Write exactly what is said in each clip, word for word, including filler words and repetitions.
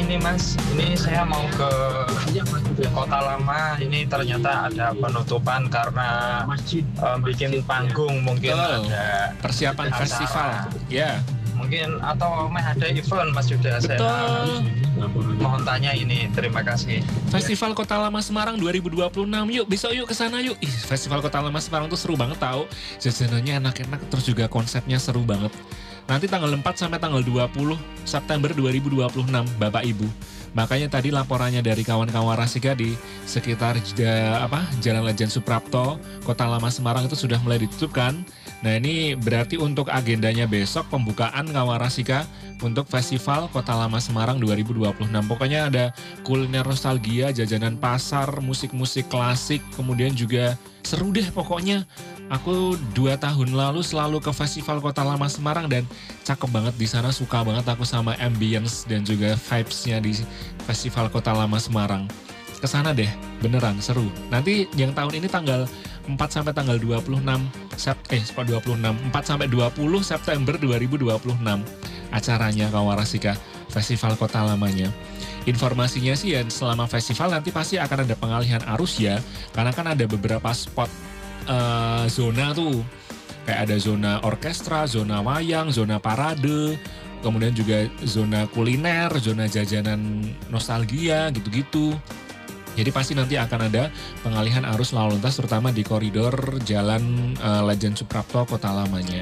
ini Mas, ini saya mau ke Kota Lama. Ini ternyata ada penutupan karena uh, bikin panggung, mungkin oh, ada persiapan acara. Festival. Ya. Yeah. Mungkin atau meh ada event Mas Yuda. Betul. Saya mohon tanya ini. Terima kasih. Festival Kota Lama Semarang dua ribu dua puluh enam. Yuk, besok yuk ke sana yuk. Ih, Festival Kota Lama Semarang tuh seru banget tahu. Jajanannya enak-enak, terus juga konsepnya seru banget. Nanti tanggal empat sampai tanggal dua puluh September dua ribu dua puluh enam, Bapak Ibu. Makanya tadi laporannya dari kawan-kawan Rasika di sekitar jeda, apa, Jalan Lejen Suprapto, Kota Lama Semarang itu sudah mulai ditutup kan. Nah ini berarti untuk agendanya besok pembukaan kawan Rasika untuk Festival Kota Lama Semarang dua ribu dua puluh enam. Pokoknya ada kuliner nostalgia, jajanan pasar, musik-musik klasik, kemudian juga seru deh pokoknya. Aku dua tahun lalu selalu ke Festival Kota Lama Semarang dan cakep banget di sana, suka banget aku sama ambience dan juga vibes-nya di Festival Kota Lama Semarang. Kesana deh, beneran seru. Nanti yang tahun ini tanggal empat sampai tanggal dua puluh enam Sept eh dua puluh enam empat sampai dua puluh September dua ribu dua puluh enam acaranya Kawarasika Festival Kota Lamanya. Informasinya sih ya selama festival nanti pasti akan ada pengalihan arus ya, karena kan ada beberapa spot uh, zona tuh, kayak ada zona orkestra, zona wayang, zona parade, kemudian juga zona kuliner, zona jajanan nostalgia gitu-gitu. Jadi pasti nanti akan ada pengalihan arus lalu lintas terutama di koridor Jalan uh, Lejen Suprapto Kota Lamanya.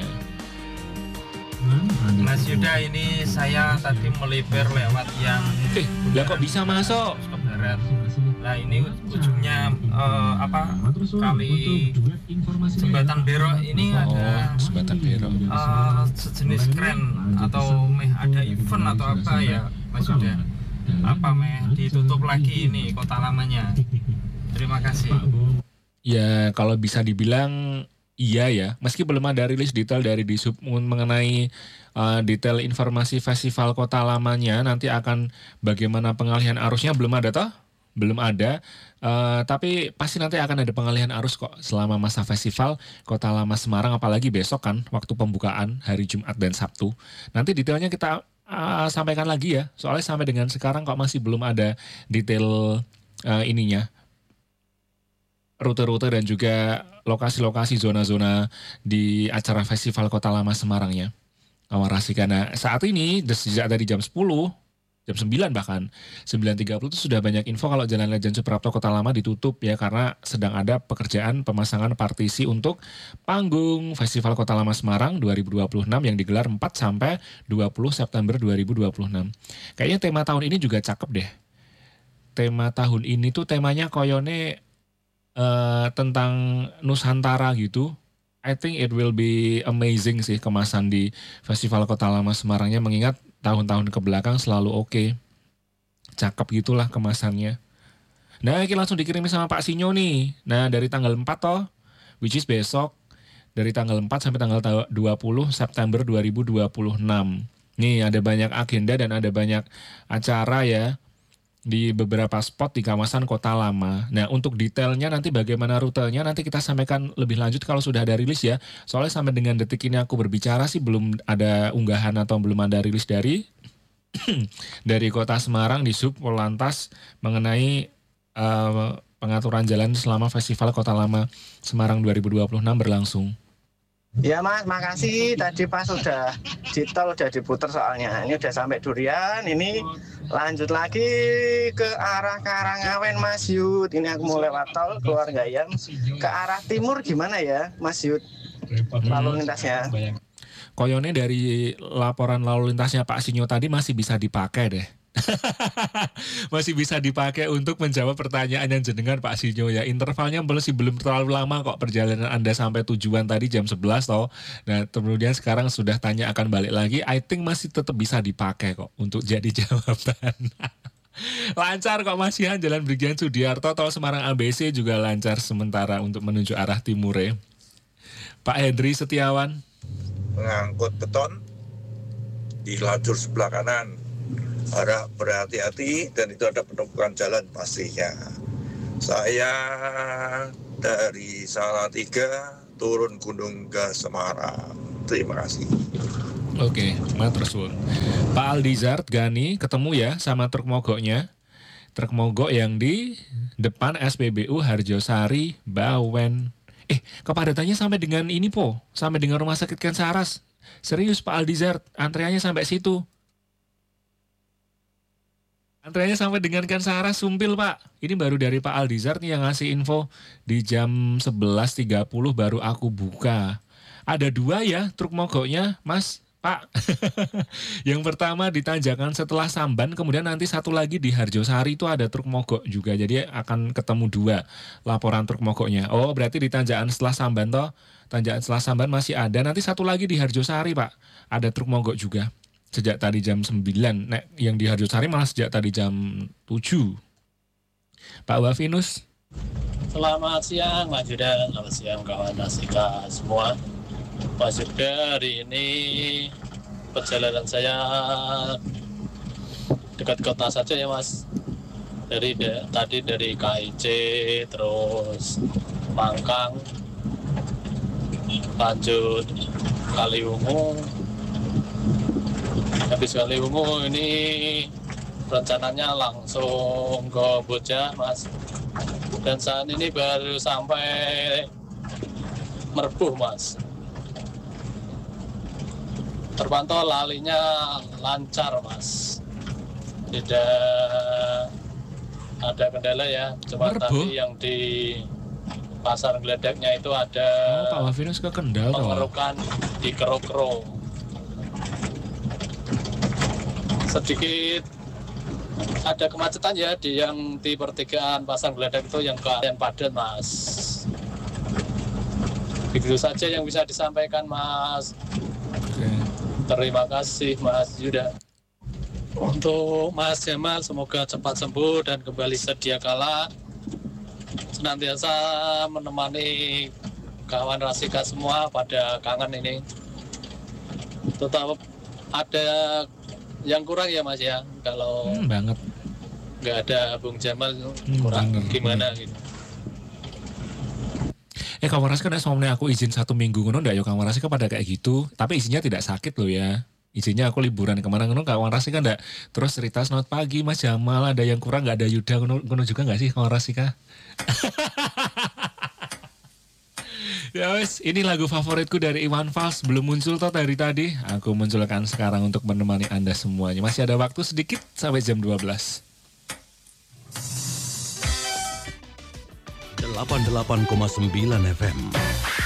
Mas Yuda, ini saya tadi melipir lewat yang eh, lah kok bisa masuk ke barat. Nah ini ujungnya uh, apa kali Jembatan Bero ini oh, ada Jembatan Bero. Uh, sejenis kren atau meh ada event atau apa ya Mas Yuda? Apa meh ditutup lagi ini Kota Lamanya? Terima kasih. Ya kalau bisa dibilang iya ya, meski belum ada rilis detail dari Disub mengenai uh, detail informasi Festival Kota Lamanya, nanti akan bagaimana pengalihan arusnya belum ada toh? Belum ada, uh, tapi pasti nanti akan ada pengalihan arus kok selama masa festival Kota Lama Semarang, apalagi besok kan waktu pembukaan hari Jumat dan Sabtu. Nanti detailnya kita uh, sampaikan lagi ya, soalnya sampai dengan sekarang kok masih belum ada detail uh, ininya, rute-rute dan juga lokasi-lokasi zona-zona di acara Festival Kota Lama Semarangnya. Kawarasi karena saat ini sejak dari jam sepuluh, jam sembilan bahkan, sembilan tiga puluh itu sudah banyak info kalau Jalan Lejen Suprapto Kota Lama ditutup ya karena sedang ada pekerjaan pemasangan partisi untuk panggung Festival Kota Lama Semarang dua ribu dua puluh enam yang digelar empat sampai dua puluh September dua ribu dua puluh enam. Kayaknya tema tahun ini juga cakep deh. Tema tahun ini tuh temanya koyone Uh, tentang Nusantara gitu. I think it will be amazing sih kemasan di Festival Kota Lama Semarangnya, mengingat tahun-tahun kebelakang selalu oke. Okay. Cakep gitulah kemasannya. Nah ini langsung dikirimin sama Pak Sinyo nih. Nah dari tanggal empat toh, which is besok, dari tanggal empat sampai tanggal dua puluh September dua ribu dua puluh enam. Nih ada banyak agenda dan ada banyak acara ya di beberapa spot di kawasan Kota Lama. Nah untuk detailnya nanti bagaimana rutenya nanti kita sampaikan lebih lanjut kalau sudah ada rilis ya. Soalnya sampai dengan detik ini aku berbicara sih belum ada unggahan atau belum ada rilis dari dari Kota Semarang di Sub Polantas mengenai uh, pengaturan jalan selama Festival Kota Lama Semarang dua ribu dua puluh enam berlangsung. Ya Mas, makasih tadi pas udah di tol udah diputer soalnya. Ini udah sampai Durian, ini lanjut lagi ke arah Karangawen Mas Yud. Ini aku mau lewat tol keluar Gayam ke arah timur gimana ya Mas Yud? Lalu lintasnya. Koyone dari laporan lalu lintasnya Pak Sinyo tadi masih bisa dipakai deh. Masih bisa dipakai untuk menjawab pertanyaan yang jenengan Pak Sinyo ya. Intervalnya masih belum terlalu lama kok, perjalanan Anda sampai tujuan tadi jam sebelas toh. Nah kemudian sekarang sudah tanya akan balik lagi, I think masih tetap bisa dipakai kok untuk jadi jawaban. Lancar kok Masihan, Jalan Brigjen Sudiarto, tol Semarang A B C juga lancar sementara untuk menuju arah timur ya. Pak Hendri Setiawan. Mengangkut beton di lajur sebelah kanan. Harap berhati-hati dan itu ada penumpukan jalan pastinya. Saya dari Salatiga turun Gunung ke Semarang. Terima kasih. Oke, matur suwun. Pak Aldizard Gani ketemu ya sama truk mogoknya. Truk mogok yang di depan S P B U Harjosari, Bawen. Eh, kepadatannya sampai dengan ini po, sampai dengan Rumah Sakit Ken Saras. Serius Pak Aldizard, antreannya sampai situ. Antreannya sampai dengan Ken Saras Sumpil Pak. Ini baru dari Pak Aldizard nih yang ngasih info di jam sebelas tiga puluh baru aku buka. Ada dua ya truk mogoknya, Mas. Pak, yang pertama di Tanjakan setelah Samban, kemudian nanti satu lagi di Harjosari itu ada truk mogok juga. Jadi akan ketemu dua laporan truk mogoknya. Oh, berarti di Tanjakan setelah Samban toh, Tanjakan setelah Samban masih ada. Nanti satu lagi di Harjosari Pak, ada truk mogok juga. Sejak tadi jam sembilan. Nek, yang di Harjosari malah sejak tadi jam tujuh. Pak Wafinus. Selamat siang Mas Yuda, selamat siang kawan Nasika semua. Mas Yuda, hari ini perjalanan saya dekat kota saja ya Mas. Dari de, tadi dari K I C, terus Mangkang, lanjut Kaliwungu. Habis Kaliwungu ini rencananya langsung ke Boja Mas. Dan saat ini baru sampai Merbuh Mas. Terpantau lalinya lancar Mas. Tidak ada kendala ya. Cuma Merbuh? tadi yang di Pasar Gledeknya itu ada Oh, Pak Wafinus ke Kendal toh. pengerukan di Kero-Kero. Sedikit ada kemacetan ya di yang di pertigaan Pasar Gledek itu yang ke arah padat Mas. Begitu saja yang bisa disampaikan Mas. Oke. Terima kasih Mas Yuda. Untuk Mas Jamal semoga cepat sembuh dan kembali sedia kala. Senantiasa menemani kawan Rasika semua pada kangen ini. Tetap ada yang kurang ya Mas ya. Kalau Hmm, banget. nggak ada Bung Jamal Hmm, kurang bener. gimana gitu. Eh kawan Rasika nek somne aku izin satu minggu ngono ndak ya kawan Rasika pada kayak gitu. Tapi izinnya tidak sakit loh ya. Izinnya aku liburan kemana ngono kawan Rasika ndak. Terus cerita selamat pagi Mas Jamal, ada yang kurang nggak ada Yuda ngono, ngono juga nggak sih kawan Rasika? Ya wes, ini lagu favoritku dari Iwan Fals, belum muncul toh dari tadi. Aku munculkan sekarang untuk menemani Anda semuanya. Masih ada waktu sedikit sampai jam dua belas. delapan puluh delapan koma sembilan F M